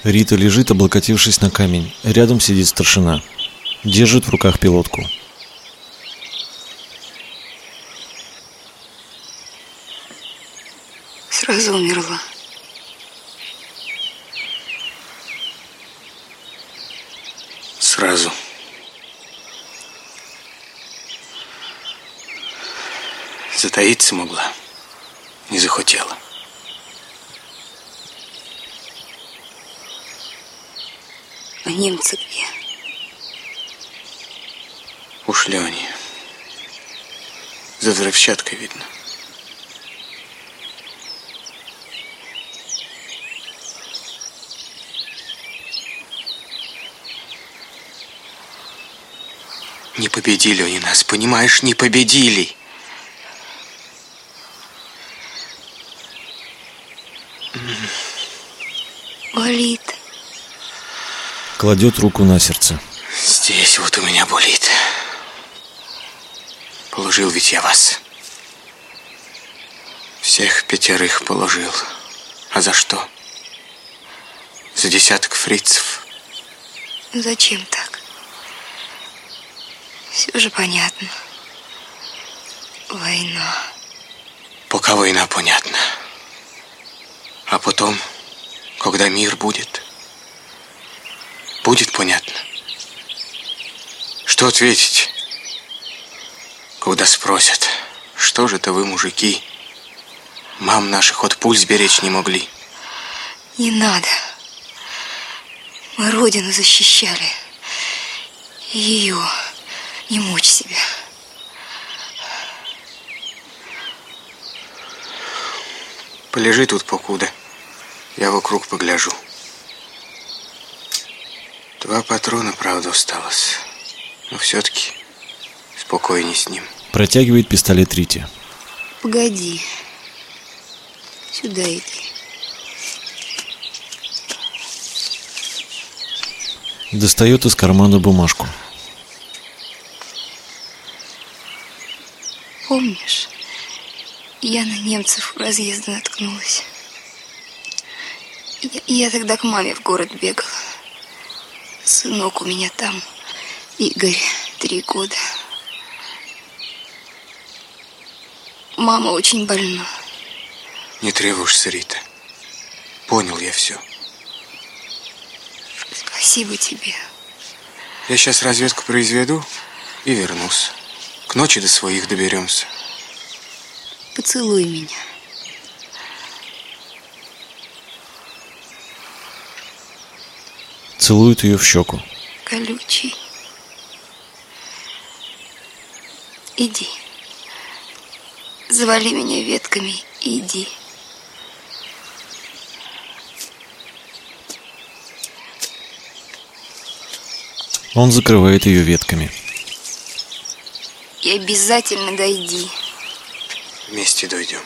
Рита лежит, облокотившись на камень. Рядом сидит старшина. Держит в руках пилотку. Сразу умерла. Сразу. Затаиться могла. Не захотела. А немцы где? Ушли они. За взрывчаткой, видно. Не победили они нас, понимаешь? Не победили. Болит. Кладет руку на сердце. Здесь вот у меня болит. Положил ведь я вас. Всех 5 положил. А за что? За 10 фрицев. Зачем так? Все же понятно. Война. Пока война, понятно. А потом, когда мир будет понятно. Что ответить, когда спросят, что же это вы, мужики, мам наших от пуль сберечь не могли? Не надо. Мы Родину защищали. Ее. Не мучь себя. Полежи тут покуда. Я вокруг погляжу. 2 патрона, правда, осталось. Но все-таки спокойней с ним. Протягивает пистолет Рите. Погоди. Сюда иди. Достает из кармана бумажку. Помнишь, я на немцев у разъезда наткнулась. Я тогда к маме в город бегала. Сынок у меня там, Игорь, 3 года. Мама очень больна. Не тревожься, Рита. Понял я все. Спасибо тебе. Я сейчас разведку произведу и вернусь. К ночи до своих доберемся. Поцелуй меня. Целует ее в щеку. Колючий. Иди. Завали меня ветками и иди. Он закрывает ее ветками. И обязательно дойди. Вместе дойдем.